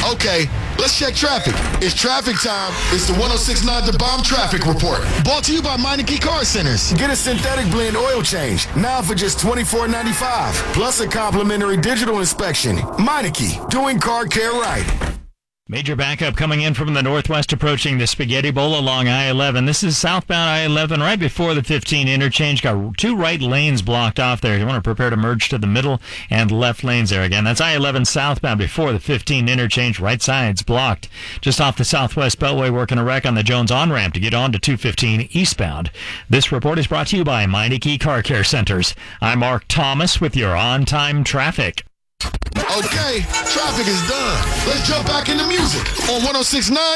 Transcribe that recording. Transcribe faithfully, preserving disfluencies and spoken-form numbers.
Okay, let's check traffic. It's traffic time. It's the one oh six point nine The Bomb Traffic Report. Brought to you by Meineke Car Centers. Get a synthetic blend oil change now for just twenty-four ninety-five, plus a complimentary digital inspection. Meineke, doing car care right. Major backup coming in from the northwest approaching the Spaghetti Bowl along I eleven. This is southbound I eleven right before the fifteen interchange. Got two right lanes blocked off there. You want to prepare to merge to the middle and left lanes there again. That's I eleven southbound before the fifteen interchange. Right side's blocked. Just off the southwest beltway, working a wreck on the Jones on-ramp to get on to two fifteen eastbound. This report is brought to you by Meineke Car Care Centers. I'm Mark Thomas with your on-time traffic. Okay, traffic is done. Let's jump back into music on one oh six point nine